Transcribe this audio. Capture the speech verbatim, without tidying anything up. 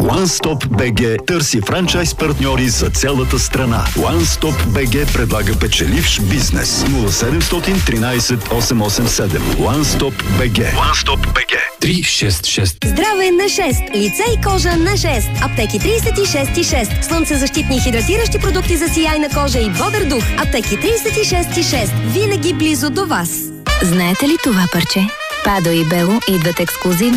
OneStop би джи търси франчайз партньори за цялата страна. OneStop би джи предлага печеливш бизнес. нула седемстотин тринайсет осемстотин осемдесет и седем. OneStop би джи. OneStop би джи. три шест шест. Здраве на шест. Лице и кожа на шест. Аптеки трийсет и шест и шест. Слънцезащитни и хидратиращи продукти за сияйна кожа и бодър дух. Аптеки трийсет и шест и шест. Винаги близо до вас. Знаете ли това парче? Падо и Бело идват ексклюзивно